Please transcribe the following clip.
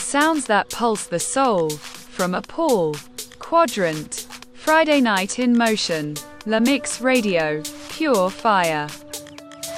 sounds that pulse the soul. From a Paul Quadrant. Friday Night in Motion. La Mix Radio. Pure Fire.